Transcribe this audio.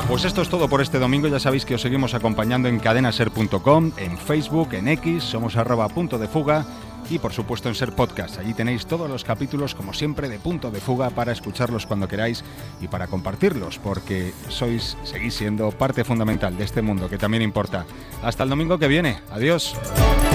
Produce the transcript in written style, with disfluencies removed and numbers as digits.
Pues esto es todo por este domingo. Ya sabéis que os seguimos acompañando en cadenaser.com, en Facebook, en X, somos @punto de fuga y por supuesto en Ser Podcast. Allí tenéis todos los capítulos, como siempre, de Punto de Fuga para escucharlos cuando queráis y para compartirlos, porque seguís siendo parte fundamental de este mundo que también importa. Hasta el domingo que viene. Adiós.